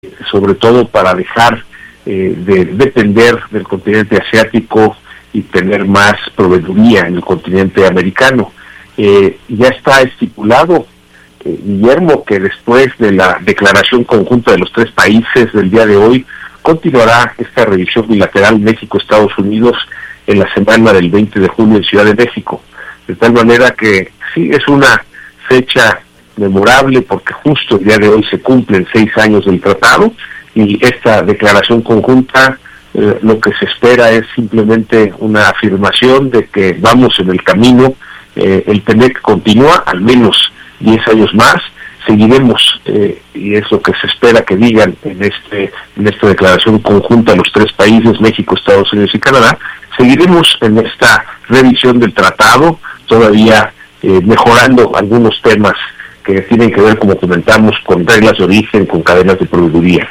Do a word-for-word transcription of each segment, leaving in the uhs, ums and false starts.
sobre todo para dejar eh, de depender del continente asiático y tener más proveeduría en el continente americano. Eh, ya está estipulado, eh, Guillermo, que después de la declaración conjunta de los tres países del día de hoy, continuará esta revisión bilateral México-Estados Unidos en la semana del veinte de junio en Ciudad de México. De tal manera que sí, es una fecha memorable porque justo el día de hoy se cumplen seis años del tratado y esta declaración conjunta eh, lo que se espera es simplemente una afirmación de que vamos en el camino, eh, el T M E C continúa al menos diez años más, seguiremos, eh, y es lo que se espera que digan en este en esta declaración conjunta los tres países, México, Estados Unidos y Canadá, seguiremos en esta revisión del tratado, todavía eh, mejorando algunos temas que tienen que ver, como comentamos, con reglas de origen, con cadenas de proveeduría.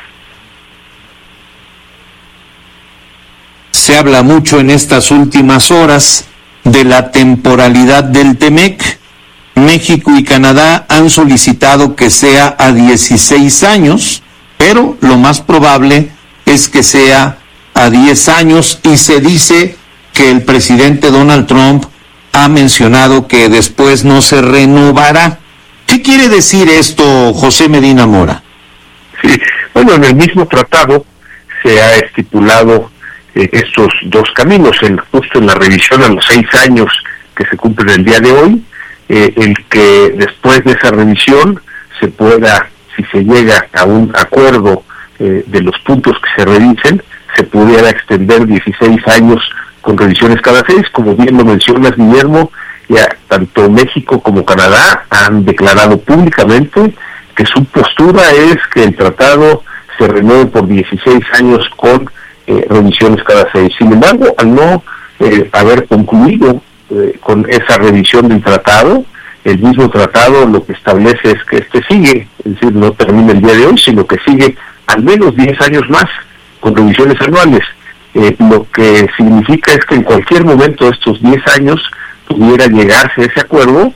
Se habla mucho en estas últimas horas de la temporalidad del T M E C. México y Canadá han solicitado que sea a dieciséis años, pero lo más probable es que sea a diez años y se dice que el presidente Donald Trump ha mencionado que después no se renovará. ¿Qué quiere decir esto, José Medina Mora? Sí, bueno, en el mismo tratado se ha estipulado eh, estos dos caminos, en, justo en la revisión a los seis años que se cumplen el día de hoy, eh, el que después de esa revisión se pueda, si se llega a un acuerdo eh, de los puntos que se revisen, se pudiera extender dieciséis años con revisiones cada seis, como bien lo mencionas, Guillermo. Ya tanto México como Canadá han declarado públicamente que su postura es que el tratado se renueve por dieciséis años con eh, revisiones cada seis. Sin embargo, al no eh, haber concluido eh, con esa revisión del tratado, el mismo tratado lo que establece es que este sigue, es decir, no termina el día de hoy, sino que sigue al menos diez años más con revisiones anuales. Eh, lo que significa es que en cualquier momento de estos diez años pudiera llegarse a ese acuerdo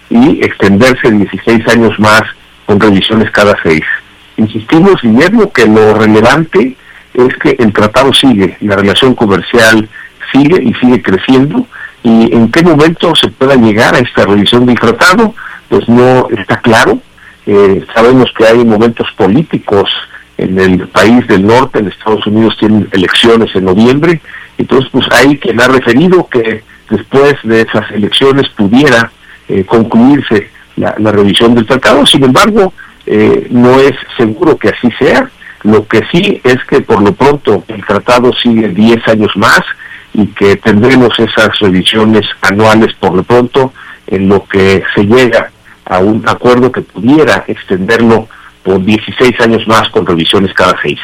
y extenderse dieciséis años más con revisiones cada seis. Insistimos, Guillermo, que lo relevante es que el tratado sigue, la relación comercial sigue y sigue creciendo, y en qué momento se pueda llegar a esta revisión del tratado, pues no está claro. Eh, sabemos que hay momentos políticos en el país del norte, en Estados Unidos tienen elecciones en noviembre, entonces pues hay quien ha referido que después de esas elecciones pudiera eh, concluirse la, la revisión del tratado. Sin embargo, eh, no es seguro que así sea. Lo que sí es que por lo pronto el tratado sigue diez años más y que tendremos esas revisiones anuales por lo pronto, en lo que se llega a un acuerdo que pudiera extenderlo por dieciséis años más con revisiones cada seis.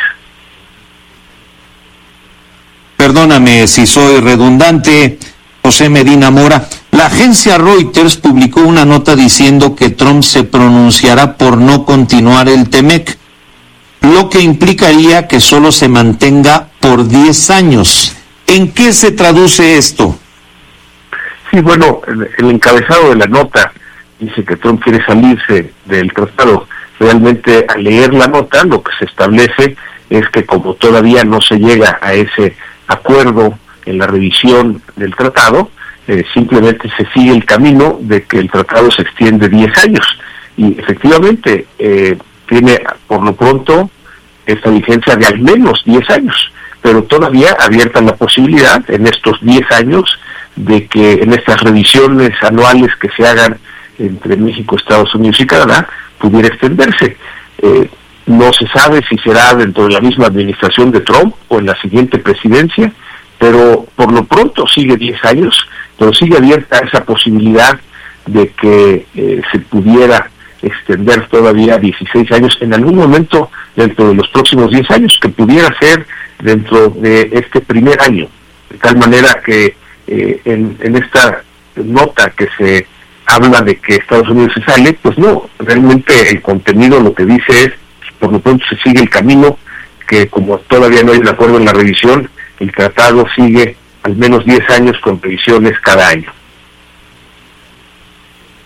Perdóname si soy redundante, José Medina Mora. La agencia Reuters publicó una nota diciendo que Trump se pronunciará por no continuar el T M E C, lo que implicaría que solo se mantenga por diez años. ¿En qué se traduce esto? Sí, bueno, el encabezado de la nota dice que Trump quiere salirse del tratado. Realmente, al leer la nota, lo que se establece es que como todavía no se llega a ese acuerdo en la revisión del tratado, eh, simplemente se sigue el camino de que el tratado se extiende diez años. Y efectivamente, eh, tiene por lo pronto esta vigencia de al menos diez años, pero todavía abierta la posibilidad en estos diez años de que en estas revisiones anuales que se hagan entre México, Estados Unidos y Canadá, pudiera extenderse. Eh, no se sabe si será dentro de la misma administración de Trump o en la siguiente presidencia, pero por lo pronto sigue diez años, pero sigue abierta esa posibilidad de que eh, se pudiera extender todavía dieciséis años en algún momento dentro de los próximos diez años, que pudiera ser dentro de este primer año, de tal manera que eh, en, en esta nota que se habla de que Estados Unidos se sale, pues no, realmente el contenido lo que dice es, por lo pronto se sigue el camino, que como todavía no hay un acuerdo en la revisión, el tratado sigue al menos diez años con revisiones cada año.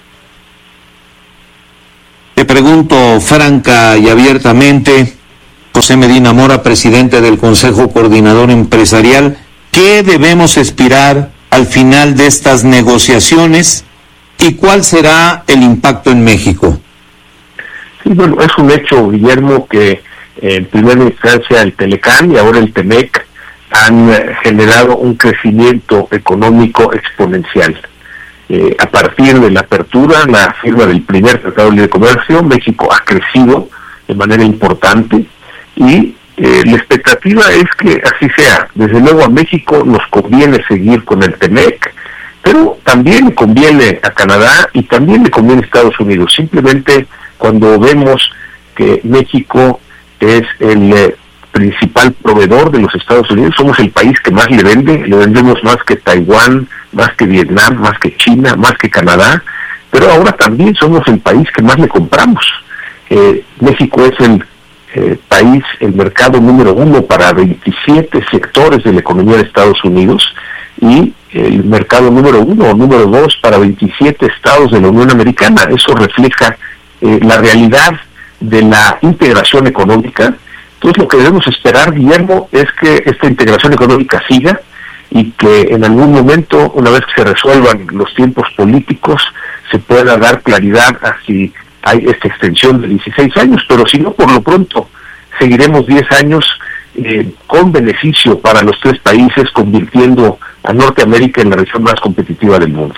Te pregunto franca y abiertamente, José Medina Mora, presidente del Consejo Coordinador Empresarial. ¿Qué debemos esperar al final de estas negociaciones y cuál será el impacto en México? Sí, bueno, es un hecho, Guillermo, que en primera instancia el Telecán y ahora el Temec han eh, generado un crecimiento económico exponencial. Eh, a partir de la apertura, la firma del primer Tratado de Libre Comercio, México ha crecido de manera importante y eh, la expectativa es que así sea. Desde luego a México nos conviene seguir con el Temec, pero también le conviene a Canadá y también le conviene a Estados Unidos. Simplemente cuando vemos que México es el eh, principal proveedor de los Estados Unidos, somos el país que más le vende, le vendemos más que Taiwán, más que Vietnam, más que China, más que Canadá, pero ahora también somos el país que más le compramos. Eh, México es el eh, país, el mercado número uno para veintisiete sectores de la economía de Estados Unidos y el mercado número uno o número dos para veintisiete estados de la Unión Americana. Eso refleja eh, la realidad de la integración económica. Entonces lo que debemos esperar, Guillermo, es que esta integración económica siga y que en algún momento, una vez que se resuelvan los tiempos políticos, se pueda dar claridad a si hay esta extensión de dieciséis años, pero si no, por lo pronto seguiremos diez años eh, con beneficio para los tres países, convirtiendo a Norteamérica en la región más competitiva del mundo.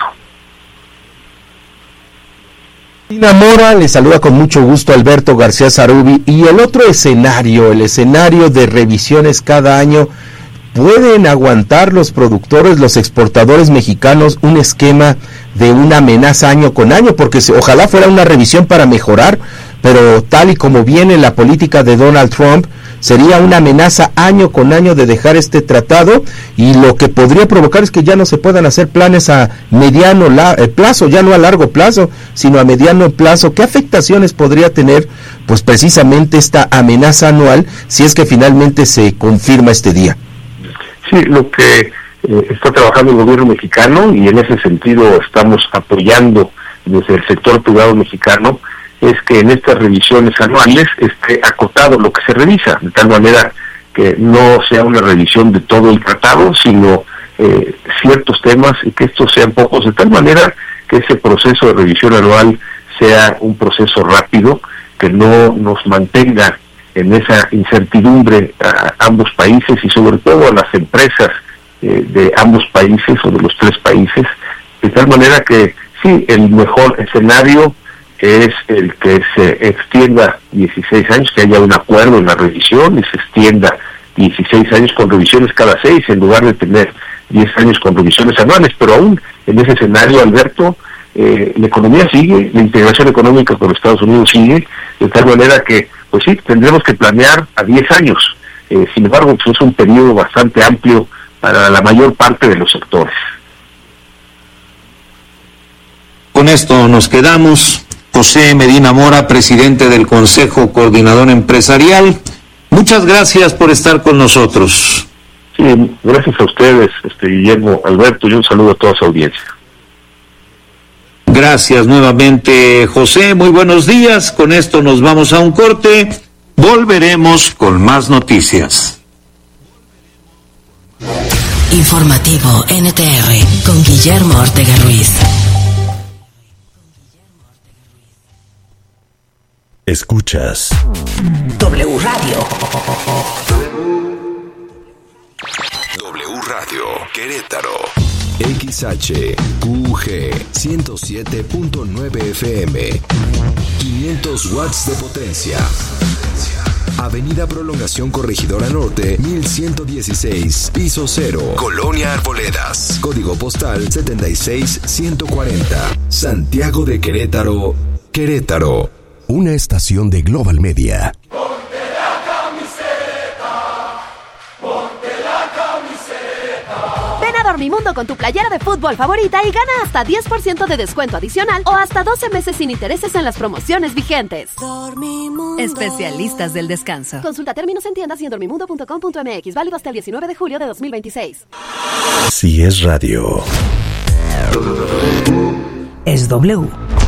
Medina Mora, le saluda con mucho gusto Alberto García Zarubi. Y el otro escenario, el escenario de revisiones cada año, ¿pueden aguantar los productores, los exportadores mexicanos un esquema de una amenaza año con año? Porque se, ojalá fuera una revisión para mejorar, pero tal y como viene la política de Donald Trump, sería una amenaza año con año de dejar este tratado, y lo que podría provocar es que ya no se puedan hacer planes a mediano la, eh, plazo, ya no a largo plazo, sino a mediano plazo. ¿Qué afectaciones podría tener pues precisamente esta amenaza anual si es que finalmente se confirma este día? Sí, lo que eh, está trabajando el gobierno mexicano, y en ese sentido estamos apoyando desde el sector privado mexicano, es que en estas revisiones anuales esté acotado lo que se revisa, de tal manera que no sea una revisión de todo el tratado, sino eh, ciertos temas, y que estos sean pocos, de tal manera que ese proceso de revisión anual sea un proceso rápido, que no nos mantenga en esa incertidumbre a ambos países y sobre todo a las empresas eh, de ambos países o de los tres países, de tal manera que sí, el mejor escenario es el que se extienda dieciséis años, que haya un acuerdo en la revisión y se extienda dieciséis años con revisiones cada seis, en lugar de tener diez años con revisiones anuales. Pero aún en ese escenario, Alberto, eh, la economía sigue, la integración económica con los Estados Unidos sigue, de tal manera que, pues sí, tendremos que planear a diez años. Eh, sin embargo, pues es un periodo bastante amplio para la mayor parte de los sectores. Con esto nos quedamos. José Medina Mora, presidente del Consejo Coordinador Empresarial, muchas gracias por estar con nosotros. Sí, gracias a ustedes, este Guillermo, Alberto, y un saludo a toda su audiencia. Gracias nuevamente, José, muy buenos días. Con esto nos vamos a un corte, volveremos con más noticias. Informativo N T R con Guillermo Ortega Ruiz. Escuchas W Radio. W Radio Querétaro. X H Q G ciento siete punto nueve F M. quinientos watts de potencia. Avenida Prolongación Corregidora Norte, mil ciento dieciséis, piso cero, Colonia Arboledas. Código postal setenta y seis ciento cuarenta. Santiago de Querétaro, Querétaro. Una estación de Global Media. Ponte la camiseta, ponte la camiseta. Ven a Dormimundo con tu playera de fútbol favorita y gana hasta diez por ciento de descuento adicional o hasta doce meses sin intereses en las promociones vigentes. Dormimundo. Especialistas del descanso. Consulta términos en tiendas y en dormimundo punto com punto m x. Válido hasta el diecinueve de julio de dos mil veintiséis. Si es radio. Es W.